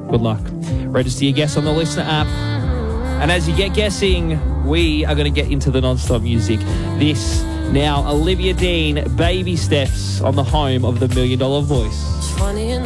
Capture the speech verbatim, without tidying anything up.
Good luck. Register your guess on the Listener app. And as you get guessing, we are going to get into the non-stop music. This now, Olivia Dean, Baby Steps on the home of the Million Dollar Voice. It's funny in